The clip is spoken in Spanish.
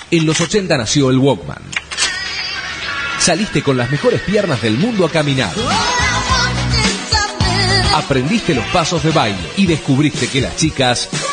En los 80 nació el Walkman. Saliste con las mejores piernas del mundo a caminar. Aprendiste los pasos de baile y descubriste que las chicas